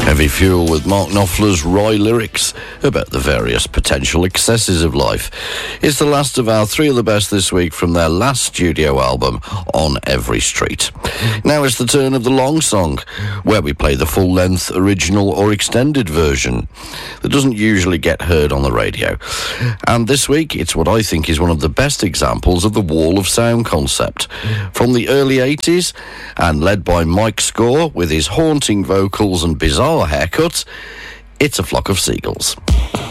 Heavy Fuel with Mark Knopfler's wry lyrics about the various potential excesses of life. It's the last of our three of the best this week from their last studio album, On Every Street. Now it's the turn of the long song, where we play the full-length original or extended version that doesn't usually get heard on the radio. And this week, it's what I think is one of the best examples of the wall of sound concept. From the early 80s, and led by Mike Score with his haunting vocals and bizarre haircut, it's A Flock of Seagulls.